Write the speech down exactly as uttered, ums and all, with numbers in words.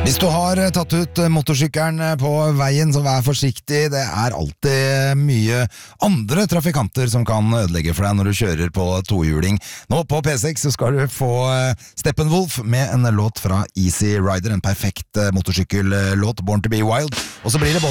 Hvis du har tatt ut motorsykkelen på veien, så vær forsiktig. Det er alltid mye andre trafikanter som kan ødelegge for deg når du kjører på tohjuling. Nå på P seks så skal du få Steppenwolf med en låt fra Easy Rider, en perfekt motorsykkellåt, Born to be Wild. Og så blir det både